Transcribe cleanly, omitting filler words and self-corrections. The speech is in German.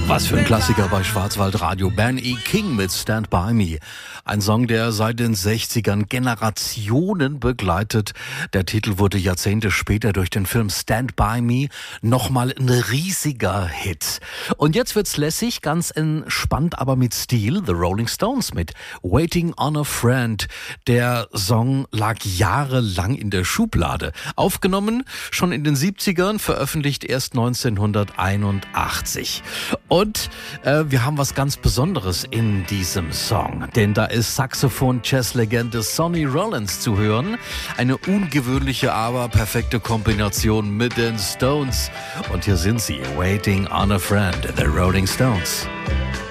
Was für ein Klassiker bei Schwarzwaldradio. Ben E. King mit Stand By Me. Ein Song, der seit den 60ern Generationen begleitet. Der Titel wurde Jahrzehnte später durch den Film Stand By Me nochmal ein riesiger Hit. Und jetzt wird's lässig, ganz entspannt, aber mit Stil. The Rolling Stones mit Waiting on a Friend. Der Song lag jahrelang in der Schublade. Aufgenommen schon in den 70ern, veröffentlicht erst 1981. Und wir haben was ganz Besonderes in diesem Song, denn da ist Saxophon-Jazz-Legende Sonny Rollins zu hören. Eine ungewöhnliche, aber perfekte Kombination mit den Stones. Und hier sind sie, Waiting on a Friend, The Rolling Stones.